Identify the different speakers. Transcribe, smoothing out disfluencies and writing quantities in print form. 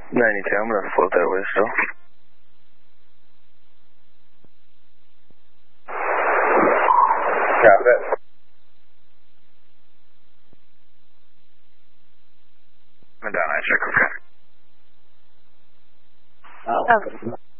Speaker 1: 92, I'm going to float that way still.
Speaker 2: Got it.
Speaker 1: I'm down, I check, okay.
Speaker 3: Oh.